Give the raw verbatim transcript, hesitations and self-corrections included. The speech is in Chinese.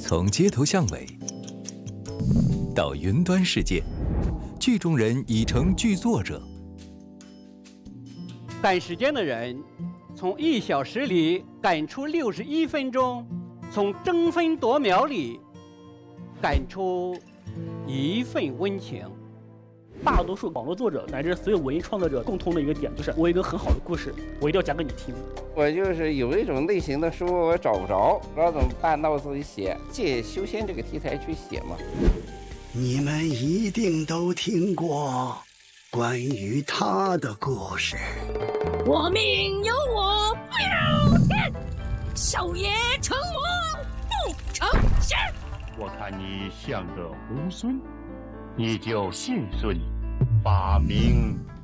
从街头巷尾到云端世界，剧中人已成剧作者。 赶时间的人，从一小时里赶出六十一分钟，从争分夺秒里赶出一份温情。 大多数网络作者乃至所有文艺创作者共通的一个点，就是我有一个很好的故事，我一定要讲给你听。 我就是有一种类型的书我找不着，不知道怎么办，那我自己写，借修仙这个题材去写嘛。 你们一定都听过关于他的故事。 我命由我不由天，少爷成魔不成仙。 我看你像个猢狲，你就信顺，把名